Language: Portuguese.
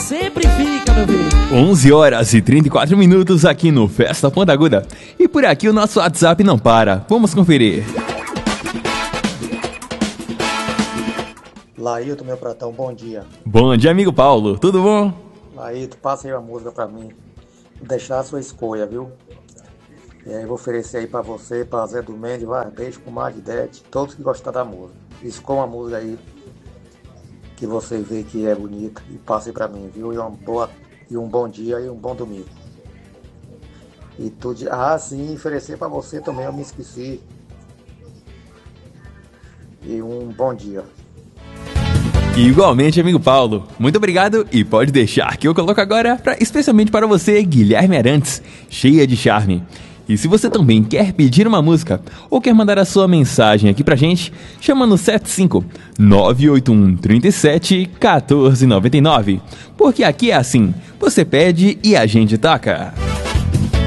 sempre fica, meu filho. 11 horas e 34 minutos aqui no Festa Ponta Aguda. E por aqui o nosso WhatsApp não para. Vamos conferir. Laíto, meu pratão, bom dia. Bom dia, amigo Paulo. Tudo bom? Laíto, passa aí uma música pra mim. Deixar a sua escolha, viu? E aí vou oferecer aí pra você, pra Zé do Mendes, vai, beijo com Magdete, todos que gostam da música. Escolha uma música aí que você vê que é bonita e passe pra mim, viu? E um bom dia e um bom domingo. E tudo. Sim, oferecer pra você também, eu me esqueci. E um bom dia. Igualmente, amigo Paulo. Muito obrigado e pode deixar que eu coloco agora especialmente para você, Guilherme Arantes, Cheia de Charme. E se você também quer pedir uma música ou quer mandar a sua mensagem aqui pra gente, chama no 75-981-37-1499. Porque aqui é assim, você pede e a gente toca.